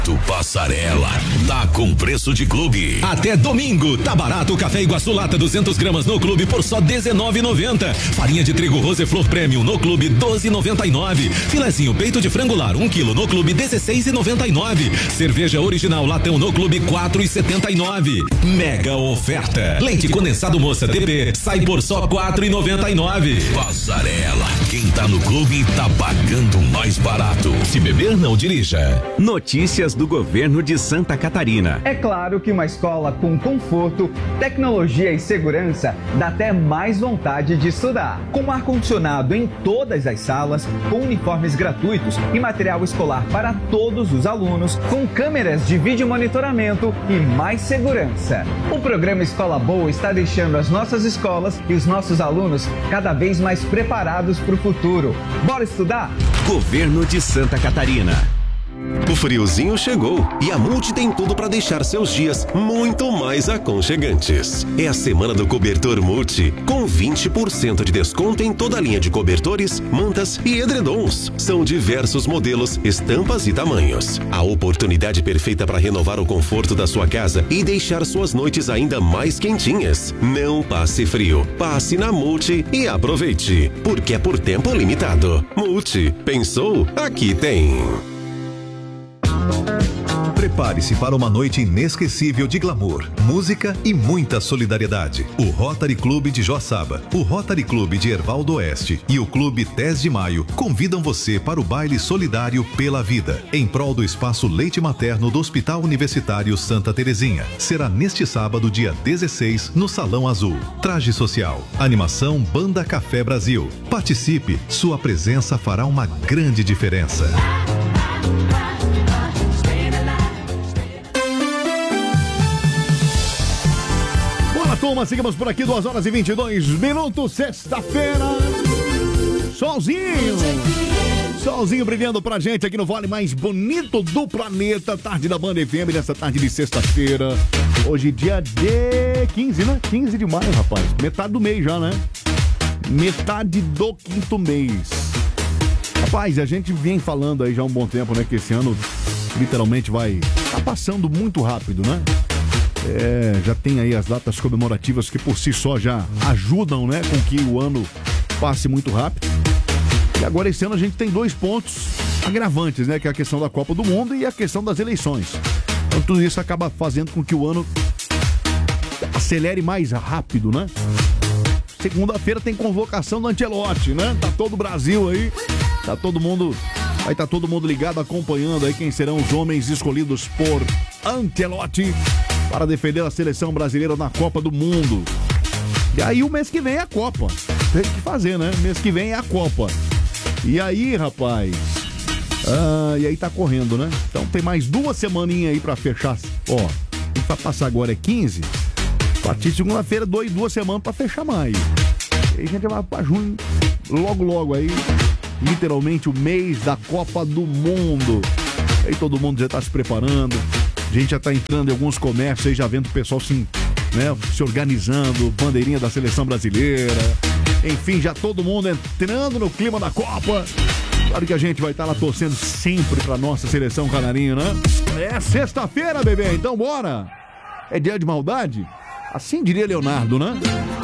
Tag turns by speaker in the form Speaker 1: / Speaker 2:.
Speaker 1: Passarela, tá com preço de clube.
Speaker 2: Até domingo, tá barato o café Iguaçu Lata 200 gramas no clube por só R$19,90. Farinha de trigo Roseflor Premium no clube R$12,99. Filezinho peito de frangular 1 quilo no clube R$16,99. Cerveja original latão no clube R$4,79. Mega oferta. Leite condensado Moça TP sai por só R$4,99.
Speaker 1: Passarela, quem tá no clube tá pagando mais barato.
Speaker 2: Se beber, não dirija.
Speaker 3: Notícias do governo de Santa Catarina.
Speaker 4: É claro que uma escola com conforto, tecnologia e segurança dá até mais vontade de estudar. Com ar-condicionado em todas as salas, com uniformes gratuitos e material escolar para todos os alunos, com câmeras de vídeo monitoramento e mais segurança. O programa Escola Boa está deixando as nossas escolas e os nossos alunos cada vez mais preparados para o futuro. Bora estudar?
Speaker 3: Governo de Santa Catarina.
Speaker 5: O friozinho chegou e a Multi tem tudo para deixar seus dias muito mais aconchegantes. É a semana do cobertor Multi, com 20% de desconto em toda a linha de cobertores, mantas e edredons. São diversos modelos, estampas e tamanhos. A oportunidade perfeita para renovar o conforto da sua casa e deixar suas noites ainda mais quentinhas. Não passe frio, passe na Multi e aproveite, porque é por tempo limitado. Multi, pensou? Aqui tem.
Speaker 6: Prepare-se para uma noite inesquecível de glamour, música e muita solidariedade. O Rotary Club de Joaçaba, o Rotary Club de Hervaldo Oeste e o Clube 10 de Maio convidam você para o baile solidário pela vida, em prol do espaço leite materno do Hospital Universitário Santa Terezinha. Será neste sábado, dia 16, no Salão Azul. Traje social, animação Banda Café Brasil. Participe, sua presença fará uma grande diferença.
Speaker 7: Turma, seguimos por aqui, 2h22, sexta-feira. Solzinho brilhando pra gente aqui no vale mais bonito do planeta. Tarde da Banda FM, nessa tarde de sexta-feira. Hoje dia de 15, né? 15 de maio, rapaz. Metade do mês já, né? Metade do quinto mês. Rapaz, a gente vem falando aí já há um bom tempo, né? Que esse ano literalmente tá passando muito rápido, né? Já tem aí as datas comemorativas que por si só já ajudam, né, com que o ano passe muito rápido. E agora esse ano a gente tem 2 pontos agravantes, né, que é a questão da Copa do Mundo e a questão das eleições. Então tudo isso acaba fazendo com que o ano acelere mais rápido, né? Segunda-feira tem convocação do Ancelotti, né? Tá todo o Brasil aí, vai estar todo mundo ligado, acompanhando aí quem serão os homens escolhidos por Ancelotti para defender a seleção brasileira na Copa do Mundo. E aí o mês que vem é a Copa. Tem que fazer, né? Mês que vem é a Copa. E aí, rapaz? E aí tá correndo, né? Então tem mais 2 semaninhas aí pra fechar. Ó, pra passar agora é 15. A partir de segunda-feira, 2 semanas pra fechar maio. E aí a gente vai pra junho. Logo aí. Literalmente o mês da Copa do Mundo. Aí todo mundo já tá se preparando. A gente já tá entrando em alguns comércios aí, já vendo o pessoal se organizando, bandeirinha da seleção brasileira. Enfim, já todo mundo entrando no clima da Copa. Claro que a gente vai estar lá torcendo sempre pra nossa seleção canarinho, né? É sexta-feira, bebê, então bora! É dia de maldade? Assim diria Leonardo, né?